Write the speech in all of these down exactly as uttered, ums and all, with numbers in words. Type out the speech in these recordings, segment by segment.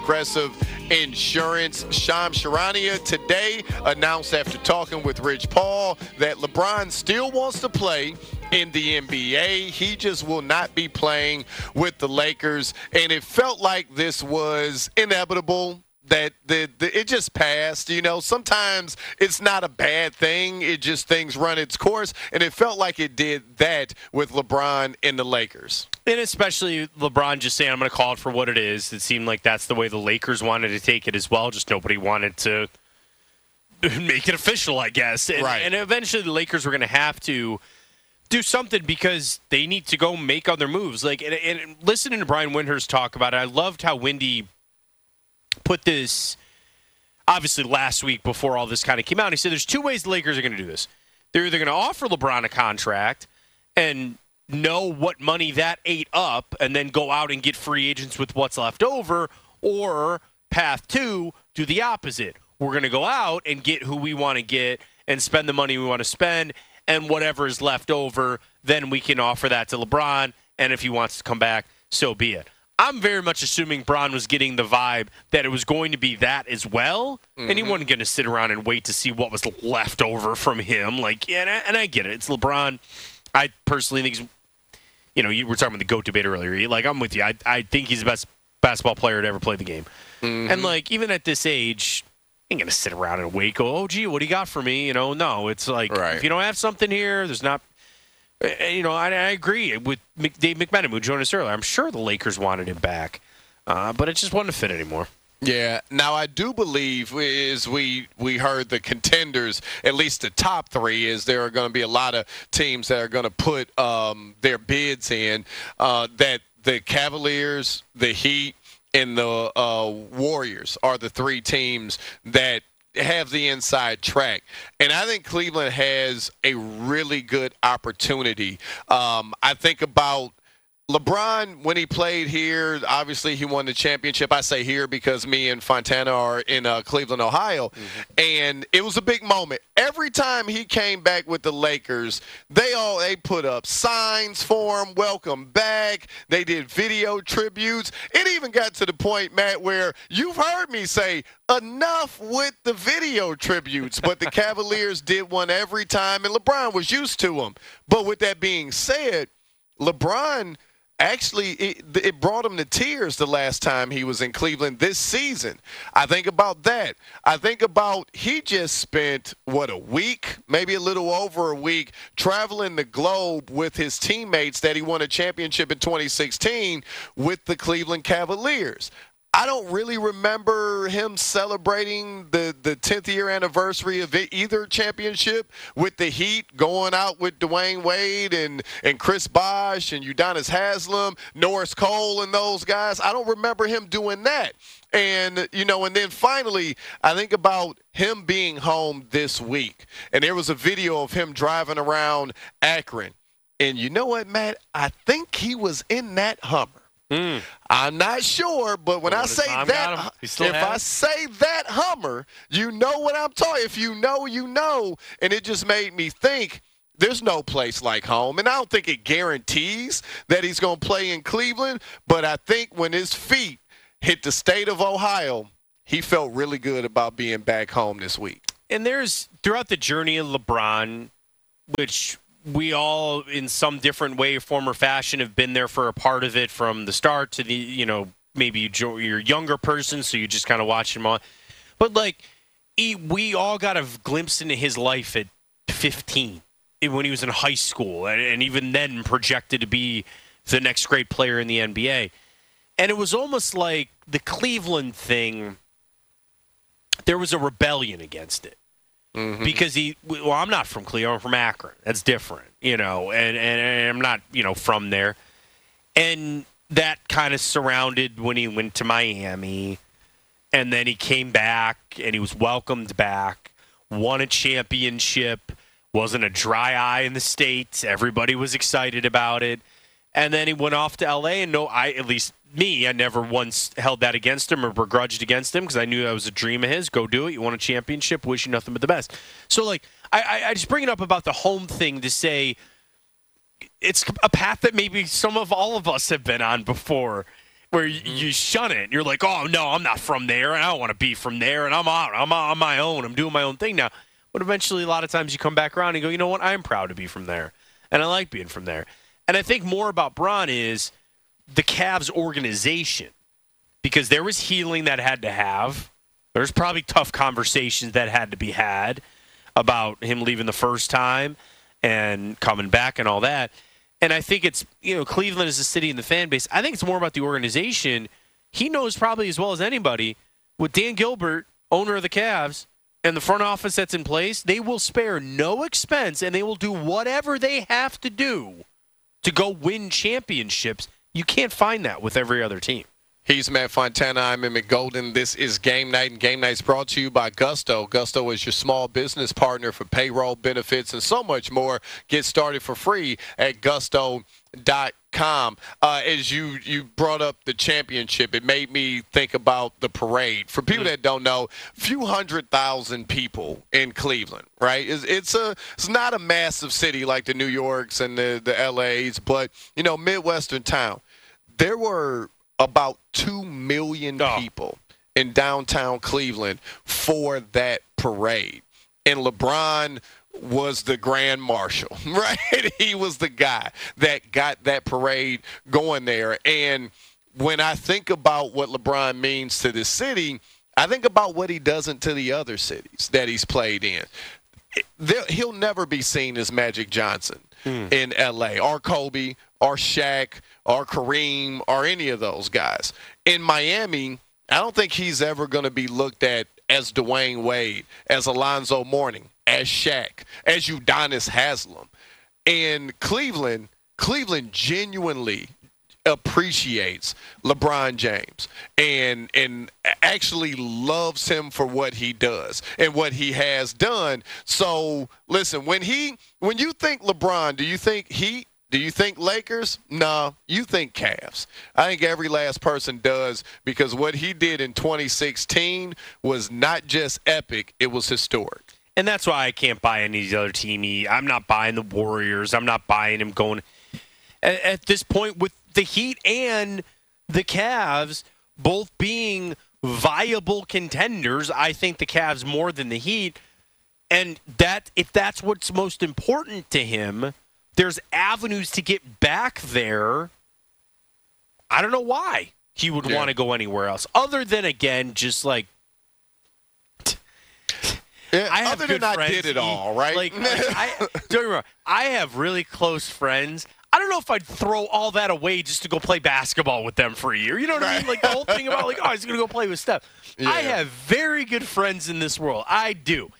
Progressive Insurance. Shams Charania today announced after talking with Rich Paul that LeBron still wants to play in the N B A. He just will not be playing with the Lakers. And it felt like this was inevitable. That the, the it just passed, you know. Sometimes it's not a bad thing. It just things run its course, and it felt like it did that with LeBron and the Lakers. And especially LeBron just saying, I'm going to call it for what it is. It seemed like that's the way the Lakers wanted to take it as well. Just nobody wanted to make it official, I guess. And, right. and eventually the Lakers were going to have to do something because they need to go make other moves. Like, and, and listening to Brian Windhorst talk about it, I loved how Windy put this, obviously last week before all this kind of came out. He said there's two ways the Lakers are going to do this. They're either going to offer LeBron a contract and know what money that ate up and then go out and get free agents with what's left over, or path two, do the opposite. We're going to go out and get who we want to get and spend the money we want to spend, and whatever is left over, then we can offer that to LeBron, and if he wants to come back, so be it. I'm very much assuming Bron was getting the vibe that it was going to be that as well, mm-hmm. and he wasn't going to sit around and wait to see what was left over from him. Like, and I, and I get it. It's LeBron. I personally think he's, you know, you were talking about the GOAT debate earlier. Like, I'm with you. I I think he's the best basketball player to ever play the game. Mm-hmm. And, like, even at this age, he ain't going to sit around and wait, go, oh, gee, what do you got for me? You know, no. It's like, right. if you don't have something here, there's not. You know, I, I agree with Dave McMenamin, who joined us earlier. I'm sure the Lakers wanted him back, uh, but it just wasn't fit anymore. Yeah. Now, I do believe, as we, we heard the contenders, at least the top three, is there are going to be a lot of teams that are going to put um, their bids in, uh, that the Cavaliers, the Heat, and the uh, Warriors are the three teams that have the inside track. And I think Cleveland has a really good opportunity. Um, I think about LeBron, when he played here, obviously he won the championship. I say here because me and Fontana are in uh, Cleveland, Ohio. Mm-hmm. And it was a big moment. Every time he came back with the Lakers, they all they put up signs for him, welcome back. They did video tributes. It even got to the point, Matt, where you've heard me say, enough with the video tributes. But the Cavaliers did one every time, and LeBron was used to them. But with that being said, LeBron – Actually, it, it brought him to tears the last time he was in Cleveland this season. I think about that. I think about he just spent, what, a week, maybe a little over a week, traveling the globe with his teammates that he won a championship in twenty sixteen with the Cleveland Cavaliers. I don't really remember him celebrating the, the tenth year anniversary of either championship with the Heat, going out with Dwayne Wade and, and Chris Bosh and Udonis Haslem, Norris Cole and those guys. I don't remember him doing that. And, you know, and then finally, I think about him being home this week. And there was a video of him driving around Akron. And you know what, Matt? I think he was in that Hummer. Mm. I'm not sure, but when I say that, if I say that Hummer, you know what I'm talking. If you know, you know. And it just made me think there's no place like home. And I don't think it guarantees that he's going to play in Cleveland, but I think when his feet hit the state of Ohio, he felt really good about being back home this week. And there's, throughout the journey of LeBron, which we all, in some different way, form, or fashion, have been there for a part of it from the start to the, you know, maybe you're a younger person, so you just kind of watch him on. But, like, he, we all got a glimpse into his life at fifteen, when he was in high school, and, and even then projected to be the next great player in the N B A. And it was almost like the Cleveland thing, there was a rebellion against it. Mm-hmm. Because he, well, I'm not from Cleveland, I'm from Akron. That's different, you know, and, and, and I'm not, you know, from there. And that kind of surrounded when he went to Miami, and then he came back, and he was welcomed back, won a championship, wasn't a dry eye in the States. Everybody was excited about it. And then he went off to L A, and no, I, at least me, I never once held that against him or begrudged against him because I knew that was a dream of his. Go do it. You won a championship. Wish you nothing but the best. So, like, I, I just bring it up about the home thing to say it's a path that maybe some of all of us have been on before. where mm-hmm. you, you shun it. You're like, oh, no, I'm not from there, and I don't want to be from there, and I'm out. I'm on my own. I'm doing my own thing now. But eventually, a lot of times you come back around and go, you know what? I'm proud to be from there, and I like being from there. And I think more about Bron is the Cavs organization, because there was healing that had to have. There's probably tough conversations that had to be had about him leaving the first time and coming back and all that. And I think it's, you know, Cleveland is a city and the fan base. I think it's more about the organization. He knows probably as well as anybody, with Dan Gilbert, owner of the Cavs, and the front office that's in place, they will spare no expense and they will do whatever they have to do to go win championships. You can't find that with every other team. He's Matt Fontana. I'm Emmett Golden. This is Game Night, and Game Night's brought to you by Gusto. Gusto is your small business partner for payroll, benefits, and so much more. Get started for free at gusto dot com. Uh, as you, you brought up the championship, it made me think about the parade. For people that don't know, a few hundred thousand people in Cleveland, right? It's, it's, a, it's not a massive city like the New Yorks and the, the L A's, but, you know, Midwestern town. There were about two million oh. people in downtown Cleveland for that parade. And LeBron was the grand marshal, right? He was the guy that got that parade going there. And when I think about what LeBron means to this city, I think about what he doesn't to the other cities that he's played in. There, he'll never be seen as Magic Johnson mm. in L A or Kobe or Shaq or Kareem or any of those guys. In Miami, I don't think he's ever going to be looked at as Dwayne Wade, as Alonzo Mourning, as Shaq, as Udonis Haslem. In Cleveland, Cleveland genuinely appreciates LeBron James and and actually loves him for what he does and what he has done. So, listen, when he when you think LeBron, do you think Heat? Do you think Lakers? No, you think Cavs. I think every last person does, because what he did in twenty sixteen was not just epic, it was historic. And that's why I can't buy any of these other teams. I'm not buying the Warriors. I'm not buying him going at, at this point with the Heat and the Cavs both being viable contenders. I think the Cavs more than the Heat. And that if that's what's most important to him, there's avenues to get back there. I don't know why he would yeah. want to go anywhere else, other than, again, just like yeah, I have other good than I friends. did it all, right? Like, like I, don't get me wrong, I have really close friends. I don't know if I'd throw all that away just to go play basketball with them for a year. You know what right. I mean? Like the whole thing about like, oh, he's going to go play with Steph. Yeah. I have very good friends in this world. I do.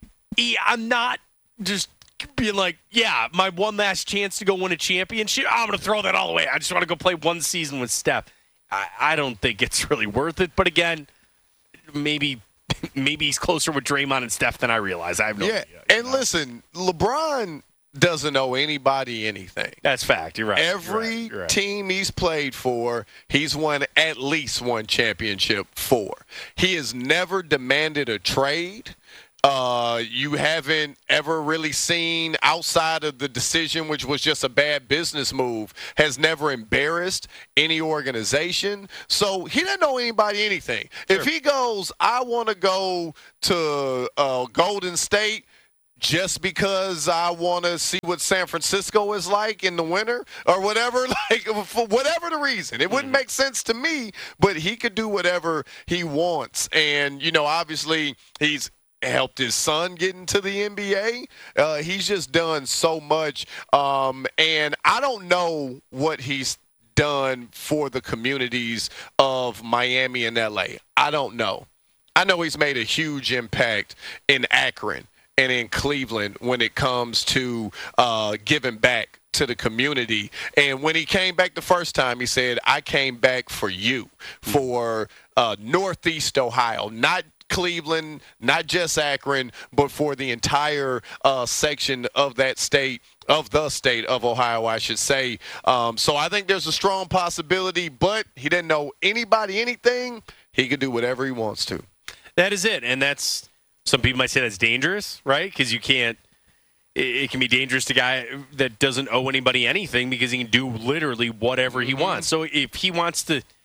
I'm not just being like, yeah, my one last chance to go win a championship, I'm going to throw that all away. I just want to go play one season with Steph. I, I don't think it's really worth it. But again, maybe maybe he's closer with Draymond and Steph than I realize. I have no yeah. idea. And know? listen, LeBron doesn't owe anybody anything. That's fact. You're right. Every You're right. You're right. team he's played for, he's won at least one championship for. He has never demanded a trade. Uh, you haven't ever really seen, outside of the decision, which was just a bad business move, has never embarrassed any organization. So he doesn't owe anybody anything. Sure. If he goes, I want to go to uh, Golden State just because I want to see what San Francisco is like in the winter or whatever, like for whatever the reason. It wouldn't make sense to me, but he could do whatever he wants. And, you know, obviously he's helped his son get into the N B A. Uh, he's just done so much. Um, and I don't know what he's done for the communities of Miami and L A. I don't know. I know he's made a huge impact in Akron and in Cleveland when it comes to uh, giving back to the community. And when he came back the first time, he said, I came back for you, for uh, Northeast Ohio, not Cleveland, not just Akron, but for the entire uh, section of that state, of the state of Ohio, I should say. Um, so I think there's a strong possibility, but he didn't know anybody anything. He could do whatever he wants to. That is it. And that's, some people might say that's dangerous, right? Because you can't, it, it can be dangerous to a guy that doesn't owe anybody anything because he can do literally whatever he mm-hmm. wants. So if he wants to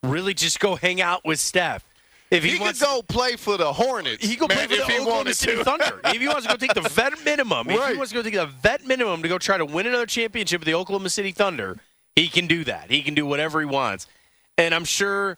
really just go hang out with Steph. If he, he wants could go play for the Hornets. He could play man, for the if he Oklahoma wanted City to. Thunder. If he wants to go take the vet minimum, if Right. he wants to go take the vet minimum to go try to win another championship with the Oklahoma City Thunder, he can do that. He can do whatever he wants. And I'm sure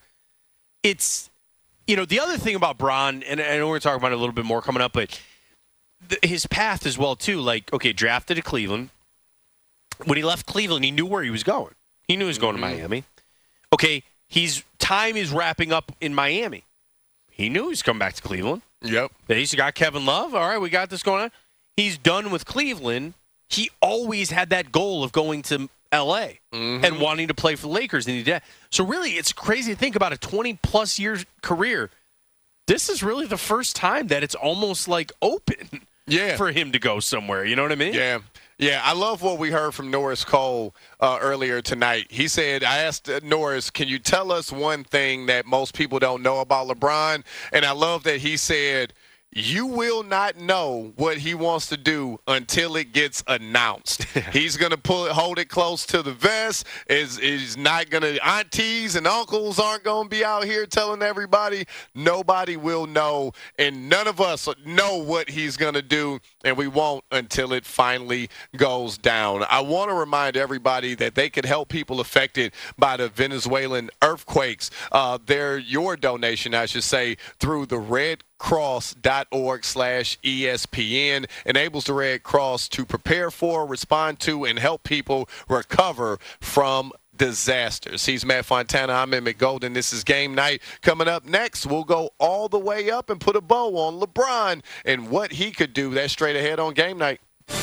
it's, you know, the other thing about Bron, and I know we're going to talk about it a little bit more coming up, but the, his path as well, too. Like, okay, drafted to Cleveland. When he left Cleveland, he knew where he was going. He knew he was going mm-hmm. to Miami. Okay, he's time is wrapping up in Miami. He knew he was coming back to Cleveland. Yep. He's got Kevin Love. All right, we got this going on. He's done with Cleveland. He always had that goal of going to L A mm-hmm. and wanting to play for the Lakers. And he did. So really, it's crazy to think about a twenty-plus year career. This is really the first time that it's almost like open yeah. for him to go somewhere. You know what I mean? Yeah. Yeah, I love what we heard from Norris Cole uh, earlier tonight. He said, I asked uh, Norris, can you tell us one thing that most people don't know about LeBron? And I love that he said, you will not know what he wants to do until it gets announced. He's going to pull it, hold it close to the vest. Is is not going to, aunties and uncles aren't going to be out here telling everybody. Nobody will know, and none of us know what he's going to do, and we won't until it finally goes down. I want to remind everybody that they could help people affected by the Venezuelan earthquakes. Uh, they're your donation, I should say, through the Red Cross.org slash ESPN enables the Red Cross to prepare for, respond to, and help people recover from disasters. He's Matt Fontana. I'm Emmett Golden. This is Game Night. Coming up next, we'll go all the way up and put a bow on LeBron and what he could do. That's straight ahead on Game Night.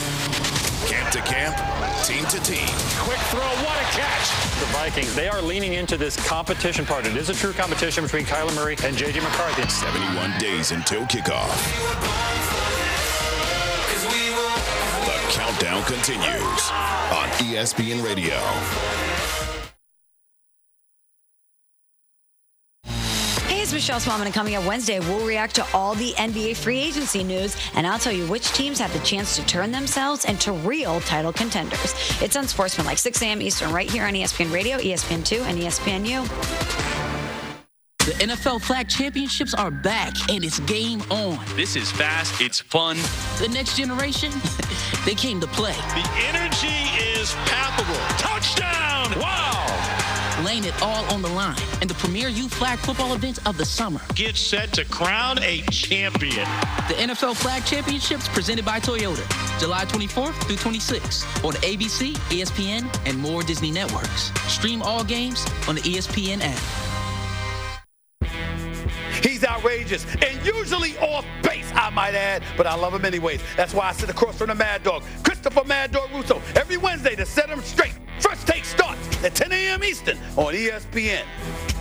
Camp to camp, team to team. Quick throw, what a catch. The Vikings, they are leaning into this competition part. It is a true competition between Kyler Murray and J J McCarthy. seventy-one days until kickoff. The countdown continues on E S P N Radio. Hey, it's Michelle Smallman, and coming up Wednesday, we'll react to all the N B A free agency news, and I'll tell you which teams have the chance to turn themselves into real title contenders. It's Unsportsmanlike, six a.m. Eastern, right here on E S P N Radio, E S P N two, and E S P N U. The N F L Flag Championships are back, and it's game on. This is fast. It's fun. The next generation, they came to play. The energy is palpable. Touchdown! Wow! Laying it all on the line in the premier youth flag football event of the summer. Get set to crown a champion. The N F L Flag Championships presented by Toyota, July twenty-fourth through twenty-sixth on A B C, E S P N, and more Disney networks. Stream all games on the E S P N app. He's outrageous and usually off base, I might add, but I love him anyways. That's why I sit across from the Mad Dog, Christopher Mad Dog Russo, every Wednesday to set him straight. First Take starts at ten a.m. Eastern on E S P N.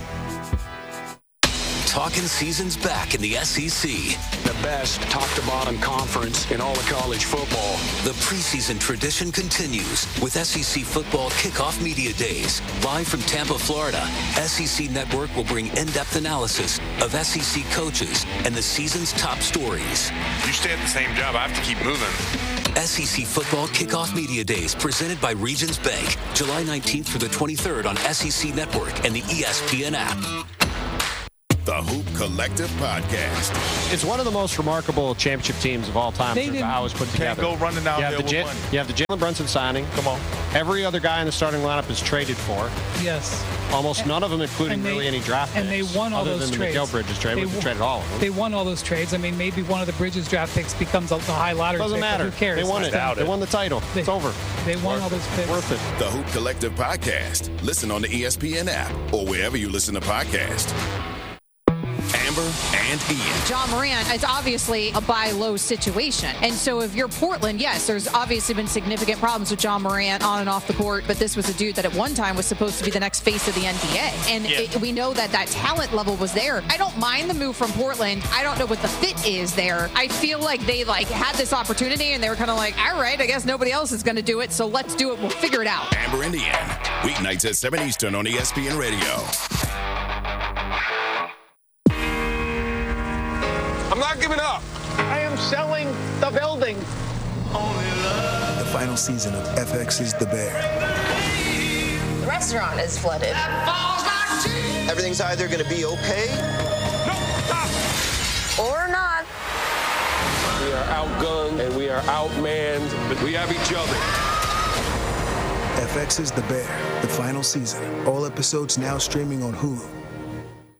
Talking season's back in the S E C. The best top-to-bottom conference in all of college football. The preseason tradition continues with S E C Football Kickoff Media Days. Live from Tampa, Florida, S E C Network will bring in-depth analysis of S E C coaches and the season's top stories. You stay at the same job, I have to keep moving. S E C Football Kickoff Media Days presented by Regions Bank, July nineteenth through the twenty-third on S E C Network and the E S P N app. The Hoop Collective Podcast. It's one of the most remarkable championship teams of all time. They didn't, how it was put can't together. go running down you have there the with J- money. You have the Jalen Brunson signing. Come on. Every other guy in the starting lineup is traded for. Yes. Almost and, none of them, including they, really any draft and picks. And they won all other those than trades. The Mikal Bridges trade. They, We traded all of them. They won all those trades. I mean, maybe one of the Bridges draft picks becomes a, a high lottery Doesn't pick. matter. Who cares? They won it. it. They won the title. They, it's over. They won Worth all those picks. Worth it. The Hoop Collective Podcast. Listen on the E S P N app or wherever you listen to podcasts. Amber and Ian. Ja Morant, it's obviously a buy low situation. And so if you're Portland, yes, there's obviously been significant problems with Ja Morant on and off the court, but this was a dude that at one time was supposed to be the next face of the N B A. And yeah. it, we know that that talent level was there. I don't mind the move from Portland. I don't know what the fit is there. I feel like they like had this opportunity and they were kind of like, all right, I guess nobody else is going to do it, so let's do it. We'll figure it out. Amber and Ian. Weeknights at seven Eastern on E S P N Radio. I'm not giving up. I am selling the building. The final season of F X's The Bear. The restaurant is flooded. That falls like Everything's either going to be okay or not. We are outgunned and we are outmanned, but we have each other. F X's The Bear, the final season. All episodes now streaming on Hulu.